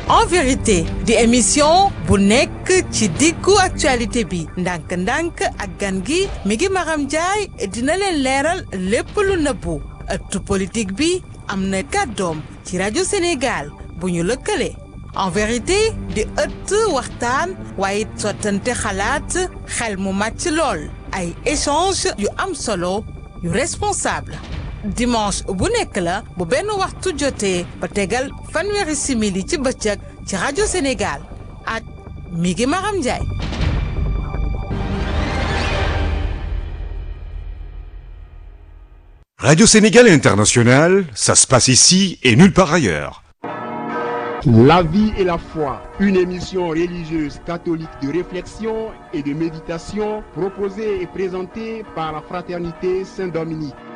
en vérité di émission bu nekk ci diggu actualité bi ndànk-ndànk ak gan gi mi ngi Maram Ndiaye dina leen leeral lépp lu nëbbu ëttu politique bi am na kàddoom ci rajo Sénégal bu ñu lëkkale en vérité di ëtt waxtaan waaye sottante xalaat xel mu màcc lool ay échange yu am solo yu responsable dimanche bu nekk la bu benn waxtu jotee ba tegal fanweeri simili ci bëccëg ci rajo Sénégal ak mi ngi Maram Ndiaye. Radio Sénégal International, ça se passe ici et nulle part ailleurs. La vie et la foi, une émission religieuse catholique de réflexion et de méditation proposée et présentée par la Fraternité Saint-Dominique.